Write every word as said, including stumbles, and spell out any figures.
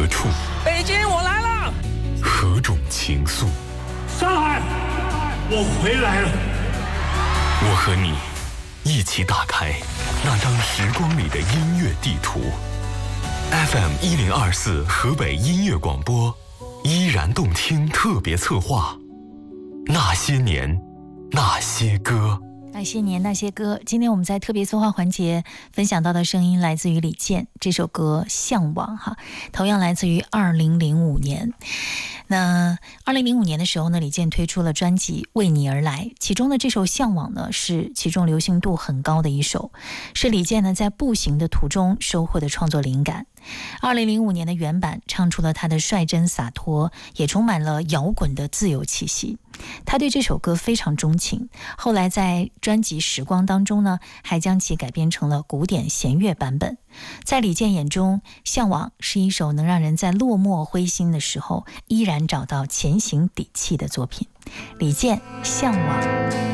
处？ 北京，我来了。 何种情愫？ 上海，我回来了。 我和你一起打开那张时光里的音乐地图。F M 一零二四河北音乐广播，依然动听特别策划。那些年，那些歌。 那些年那些歌，今天我们在特别策划环节分享到的声音来自于李健，这首歌《向往》哈，同样来自于二零零五年。那二零零五年的时候呢，李健推出了专辑《为你而来》，其中的这首《向往》呢是其中流行度很高的一首，是李健呢在步行的途中收获的创作灵感。二零零五年的原版唱出了他的率真洒脱，也充满了摇滚的自由气息。他对这首歌非常钟情，后来在专辑《时光》当中呢，还将其改编成了古典弦乐版本。在李健眼中，《向往》是一首能让人在落寞灰心的时候依然找到前行底气的作品。李健《向往》。